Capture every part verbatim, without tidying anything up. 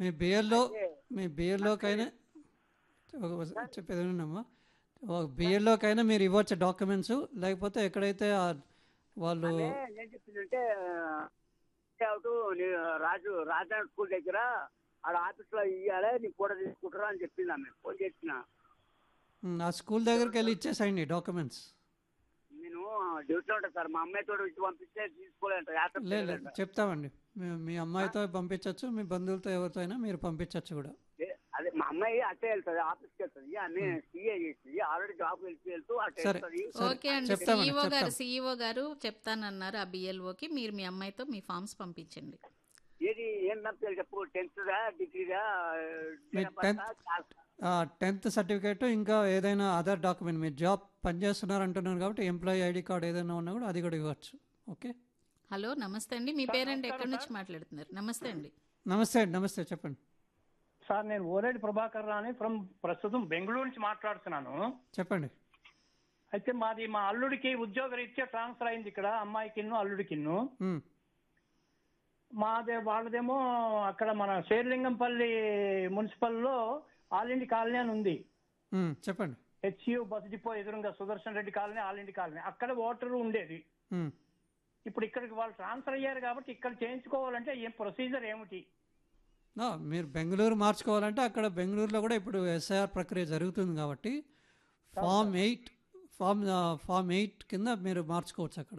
మీ బిఎల్లో అయితే మీ నాకు బిఎల్లోకైనా సార్ చెప్పేది వినమ్మా. సార్ బిఎల్లోకైనా మీరు ఇవ్వచ్చు డాక్యుమెంట్స్, లేకపోతే ఎక్కడైతే ఆ- వాళ్ళు ఆమె ఏం చెప్పిందంటే అవుతూ నీ రాజు రాజధాని స్కూల్ దగ్గర ఆడ ఆఫీస్లో ఇవ్వాలి నీ కూడా తీసుకుంటారా అని చెప్పింది ఆమె ఫోన్ చేసిన. ఉమ్, ఆ స్కూల్ దగ్గరికి వెళ్ళి ఇచ్చేసేయండి డాక్యుమెంట్స్. నేను డ్యూటీలో ఉంటాను సార్, మా అమ్మాయి తోడు ఇచ్చి పంపిస్తే తీసుకోలేంట యాత్రకు లేదు లేదు వెళ్ళాలంట. చెప్తామండి. మీ మీ ఆ? అమ్మాయితో పంపించవచ్చు, మీ బంధువులతో ఎవరితో అయినా మీరు పంపించవచ్చు కూడా. ఏ- అదే మా అమ్మాయి అట్టే వెళ్తుంది, ఆఫీస్కి వెళ్తుంది, అన్నీ ఉమ్, సీఏ చేస్తుంది, ఆల్రెడీ జాబ్ వెళ్తూ వెళ్తూ అట్టే సరే వెళ్తుంది సరే ఓకే అని అండి. చెప్పింది. చెప్తామండి సీఈఓ గారు చెప్తాం. సీఈఓ గారు చెప్తానన్నారు ఆ బిఎల్ఓకి. మీరు మీ అమ్మాయితో మీ ఫామ్స్ పంపించండి. ఏది ఏం పంపించాలి చెప్పు, టెన్త్దా డిగ్రీదా మీ date of tenth బర్తా? Tenth certificate, ఇంకా ఏదైనా అదర్ డాక్యుమెంట్, మీరు జాబ్ పనిచేస్తున్నారు అంటున్నారు కాబట్టి ఎంప్లాయీ ఐడి కార్డ్ ఏదైనా ఉన్నా కూడా అది కూడా ఇవ్వచ్చు. ఓకే. హలో, నమస్తే అండి. మీ సార్ పేరెంట్ నమస్కారం ఎక్కడి నుంచి సార్. మాట్లాడుతున్నారు? నమస్తే అండి. నమస్తే అండి, నమస్తే చెప్పండి. సార్ నేను ఓలేటి ప్రభాకర్ రాని ఫ్రమ్ ప్రస్తుతం బెంగళూరు నుంచి మాట్లాడుతున్నాను. చెప్పండి. అయితే మాది మా అల్లుడికి ఉద్యోగ రీత్యా ట్రాన్స్ఫర్ అయింది ఇక్కడ, అమ్మాయికిన్ను అల్లుడికిన్ను. ఉమ్, మాదే వాళ్ళదేమో అక్కడ మన శేర్లింగంపల్లి మున్సిపల్లో ఆల్ ఇండి కాలనీ అని ఉంది. ఉమ్, చెప్పండి. హెచ్యు బస్ డిపో ఎదురుగా సుదర్శన్ రెడ్డి కాలనీ, ఆల్ ఇండి కాలనీ, అక్కడ ఓటర్ ఉండేది. ఉమ్. ఇప్పుడు ఇక్కడికి వాళ్ళు ట్రాన్స్ఫర్ అయ్యారు కాబట్టి ఇక్కడ చేయించుకోవాలంటే ఏం ప్రొసీజర్ ఏమిటి? ఆ, మీరు బెంగళూరు మార్చుకోవాలంటే అక్కడ బెంగళూరులో కూడా ఇప్పుడు ఎస్ఐఆర్ ప్రక్రియ జరుగుతుంది కాబట్టి ఫామ్ ఎయిట్ ఫామ్ ఆ, ఫామ్ ఎయిట్ కింద మీరు మార్చుకోవచ్చు అక్కడ.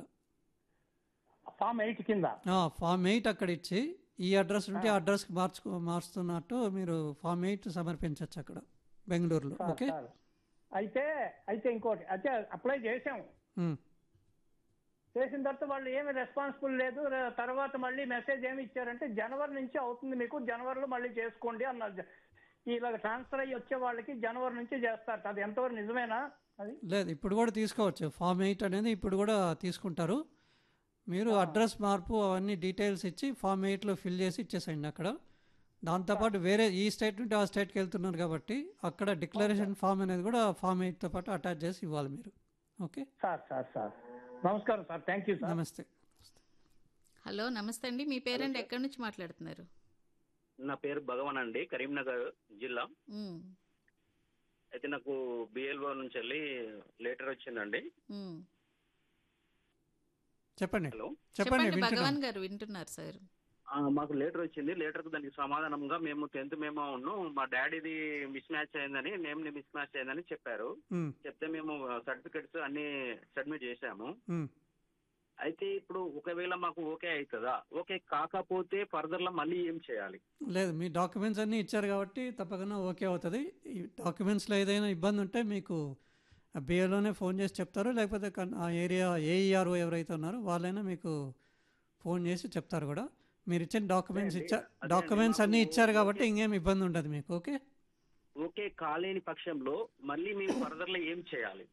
ఫామ్ ఎయిట్ కింద. ఆ, ఫామ్ ఎయిట్ అక్కడ ఇచ్చి ఈ అడ్రస్ ఉంటే ఆ అడ్రస్కి మార్చుకో మార్చుతున్నట్టు మీరు ఫామ్ ఎయిట్ సమర్పించవచ్చు అక్కడ బెంగళూరులో. Sir okay. సార్ అయితే అయితే ఇంకోటి అయితే అప్లై చేసాము. ఉమ్, చేసిన తర్వాత వాళ్ళు ఏమి రెస్పాన్సిబుల్ లేదు. ర- తర్వాత మళ్ళీ మెసేజ్ ఏమి ఇచ్చారంటే జనవరి నుంచి అవుతుంది మీకు, జనవరిలో మళ్ళీ చేసుకోండి అన్నారు. జ- ఇలాగ ట్రాన్స్ఫర్ అయ్యి వచ్చే వాళ్ళకి జనవరి నుంచి చేస్తారు. అది ఎంతవరకు నిజమేనా? అది లేదు ఇప్పుడు కూడా తీసుకోవచ్చు. ఫామ్ ఎయిట్ అనేది ఇప్పుడు కూడా తీసుకుంటారు. మీరు అడ్రస్ మార్పు అవన్నీ డీటెయిల్స్ ఇచ్చి ఫామ్ ఎయిట్లో ఫిల్ చేసి ఇచ్చేసేయండి అక్కడ. దాంతోపాటు వేరే ఈ స్టేట్ నుండి ఆ స్టేట్కి వెళ్తున్నారు కాబట్టి అక్కడ డిక్లరేషన్ ఫామ్ అనేది కూడా ఫామ్ ఎయిట్తో పాటు అటాచ్ చేసి ఇవ్వాలి మీరు. ఓకే. సార్ సార్ సార్ నమస్కారం సార్, థ్యాంక్ యూ సార్. నమస్తే. హలో, నమస్తే అండి. మీ పేరెంట్ ఎక్కడి నుంచి మాట్లాడుతున్నారు? నా పేరు భగవాన్ అండి, కరీంనగర్ జిల్లా. ఉమ్, అయితే నాకు బిఎల్ఓ నుంచి వెళ్ళి లెటర్ వచ్చిందండి. ఉమ్. చెప్పండి హలో. చెప్పండి చెప్పండి వింటున్నాం. భగవాన్ గారు, వింటున్నారు సార్. ఆ, మాకు లెటర్ వచ్చింది. లెటర్కు దానికి సమాధానంగా మేము టెన్త్ మేము ఉన్ను మా డాడీది మిస్ మ్యాచ్ అయిందని, నేమ్ని మిస్ మ్యాచ్ అయిందని చెప్పారు. ఉమ్, చెప్తే మేము సర్టిఫికెట్స్ అన్ని సబ్మిట్ చేశాము. ఉమ్. అయితే ఇప్పుడు ఒకవేళ మాకు ఓకే అవుతుందా? ఓకే కాకపోతే ఫర్దర్లో మళ్ళీ ఏం చేయాలి? లేదు, మీ డాక్యుమెంట్స్ అన్నీ ఇచ్చారు కాబట్టి తప్పకుండా ఓకే అవుతుంది. ఈ డాక్యుమెంట్స్లో ఏదైనా ఇబ్బంది ఉంటే మీకు బిఏలోనే ఫోన్ చేసి చెప్తారు, లేకపోతే కన్- ఆ ఏరియా ఏఈఆర్ఓ ఎవరైతే ఉన్నారో వాళ్ళైనా మీకు ఫోన్ చేసి చెప్తారు కూడా. మీరు ఇచ్చిన డాక్యుమెంట్స్ అండి, ఇచ్చా అదే అండి, డాక్యుమెంట్స్ అన్నీ మాకు ఇచ్చారు కాబట్టి ఓకే ఇంకేం ఇబ్బంది ఉండదు మీకు. ఓకే. ఓకే కాలేని పక్షంలో మళ్ళీ మేము ఫర్దర్లో ఏం చేయాలి?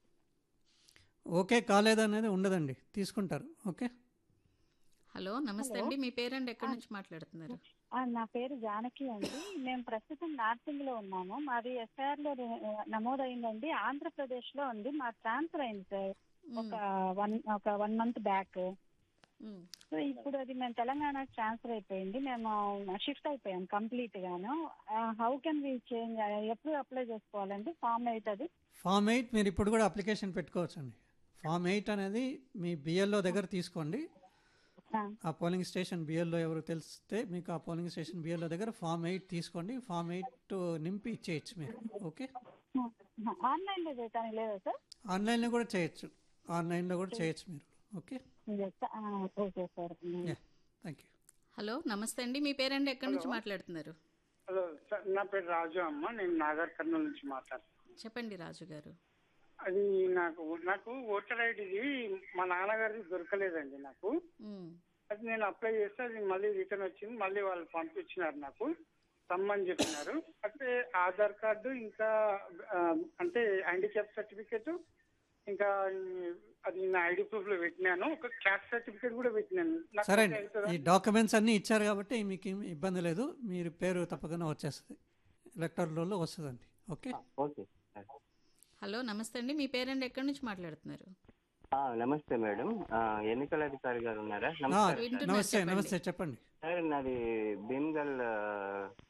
ఓకే కాలేదనేది ఉండదండి, తీసుకుంటారు. ఓకే. హలో, నమస్తే హలో అండి. మీ పేరెంట్ ఎక్కడి నుంచి మాట్లాడుతున్నారు? ఆ, నా పేరు జానకి అండి. మేము ప్రస్తుతం నార్సింగ్ లో ఉన్నాము. మాది ఎస్ఆర్ లో రే- నమోదైందండి. ఆంధ్రప్రదేశ్ లో ఉంది. మా ట్రాన్స్ఫర్ అయింది సార్ ఒక ఉమ్, వన్ ఒక వన్ మంత్ బ్యాక్. ఉమ్. సో ఇప్పుడు అది మేము తెలంగాణకి ట్రాన్స్ఫర్ అయిపోయింది. మేము షిఫ్ట్ అయిపోయాం కంప్లీట్ గాను. How can we change? ఎప్పుడు అప్లై చేసుకోవాలండి ఫామ్ ఎయిట్ అది? ఫామ్ ఎయిట్ మీరు ఇప్పుడు కూడా అప్లికేషన్ పెట్టుకోవచ్చు అండి. ఫామ్ ఎయిట్ అనేది మీ బిఎల్ఓ దగ్గర తీసుకోండి. ఆ, ఆ పోలింగ్ స్టేషన్ బిఎల్ఓ ఎవరు తెలిస్తే మీకు ఆ పోలింగ్ స్టేషన్ బిఎల్ఓ దగ్గర ఫామ్ ఎయిట్ తీసుకోండి. ఫామ్ ఎయిట్ నింపి ఇచ్చేయచ్చు మీరు. ఓకే. ఆ, ఆన్లైన్ లో చేయటానికి లేదా సార్? ఆన్లైన్లో కూడా చేయొచ్చు, ఆన్లైన్లో కూడా చేయొచ్చు మీరు. ఓకే. ఆ, okay sir. Yeah, thank you. Hello, నమస్తే అండి. మీ పేరెంట్ ఎక్కడి నుంచి హలో మాట్లాడుతున్నారు? హలో సార్, నా పేరు రాజు అమ్మ, నేను నాగర్ కర్నూలు నుంచి మాట్లాడుతున్నాను. చెప్పండి రాజు గారు. అది నాకు నాకు ఓటర్ ఐడిది మా నాన్నగారిది దొరకలేదండి నాకు. ఉమ్, అది నేను అప్లై చేస్తే అది మళ్ళీ రిటర్న్ వచ్చింది. మళ్ళీ వాళ్ళు పంపించినారు నాకు, రమ్మని చెప్పినారు. అయితే ఆధార్ కార్డు ఇంకా ఆ, అంటే హ్యాండిక్యాప్ సర్టిఫికేట్ ఇంకా అది నా ఐడి ప్రూఫ్ లో పెట్టినాను. ఒక క్యాస్ట్ సర్టిఫికేట్ కూడా పెట్టినాను. నాకు సరే ఓకే అండి, అవుతుందా? ఈ డాక్యుమెంట్స్ అన్నీ ఇచ్చారు కాబట్టి మీకు ఏం ఇబ్బంది లేదు. మీరు పేరు తప్పకుండా వచ్చేస్తుంది, ఎలక్టర్ రోల్లో వస్తుందండి. ఓకే. ఓకే. హలో, నమస్తే అండి. మీ పేరెంట్ ఎక్కడి నుంచి మాట్లాడుతున్నారు? ఆ, నమస్తే మేడం. ఆ, ఎన్నికల అధికారి గారు ఉన్నారా? ఆ, నమస్కారం సార్. వింటున్నారు, నమస్తే చెప్పండి. నమస్తే చెప్పండి. సార్ నాది భీమ్గల్